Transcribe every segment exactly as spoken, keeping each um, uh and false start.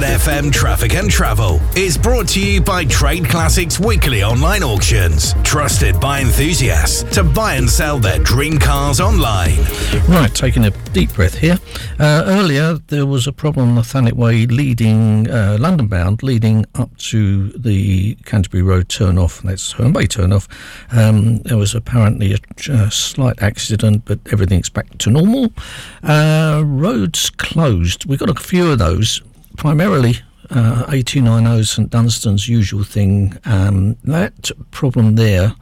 F M Traffic and Travel is brought to you by Trade Classics Weekly Online Auctions, trusted by enthusiasts to buy and sell their dream cars online. Right, taking a deep breath here. Uh, earlier, there was a problem on the Thanet Way leading, uh, London bound, leading up to the Canterbury Road turn-off, that's Herne Bay turn-off. Um, there was apparently a, a slight accident, but everything's back to normal. Uh, roads closed. We've got a few of those, primarily uh, A two ninety St Dunstan's usual thing. Um, that problem there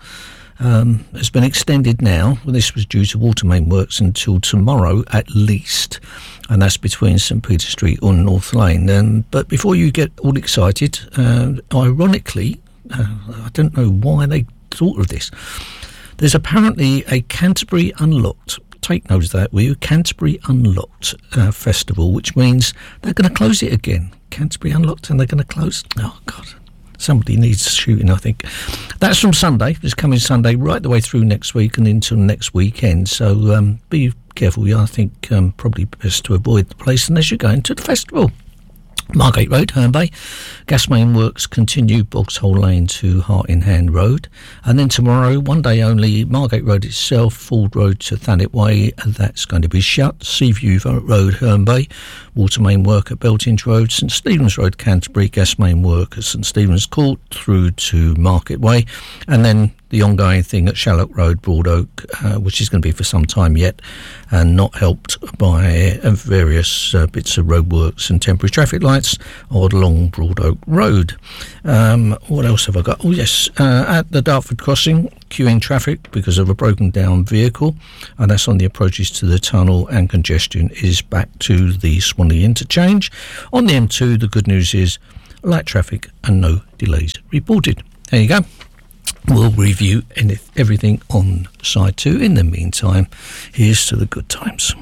um, has been extended now. Well, this was due to water main works until tomorrow at least, and that's between St Peter Street and North Lane. Um, but before you get all excited, uh, ironically, uh, I don't know why they thought of this, there's apparently a Canterbury Unlocked, take note of that, will you, Canterbury Unlocked uh, festival, which means they're going to close it again. Canterbury Unlocked, and they're going to close. Oh, God. Somebody needs shooting, I think. That's from Sunday, this coming Sunday, right the way through next week and into next weekend. So um, be careful. Yeah, I think um, probably best to avoid the place unless you're going to the festival. Margate Road, Herne Bay. Gas main works continue, Boxhole Lane to Heart in Hand Road. And then tomorrow, one day only, Margate Road itself, Ford Road to Thanet Way, that's going to be shut. Seaview Road, Herne Bay. Water main work at Beltinge Road. St Stephen's Road, Canterbury. Gas main work at St Stephen's Court through to Market Way. And then the ongoing thing at Shallock Road, Broad Oak, uh, which is going to be for some time yet, and not helped by uh, various uh, bits of roadworks and temporary traffic lights along Broad Oak Road. Um, what else have I got? Oh, yes, uh, at the Dartford Crossing, queuing traffic because of a broken down vehicle, and that's on the approaches to the tunnel, and congestion is back to the Swanley interchange. On the M two, the good news is light traffic and no delays reported. There you go. We'll review any, everything on side two. In the meantime, here's to the good times.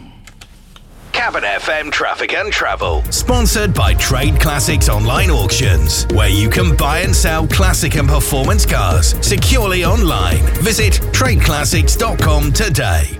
Cabin F M Traffic and Travel, sponsored by Trade Classics Online Auctions, where you can buy and sell classic and performance cars securely online. Visit trade classics dot com today.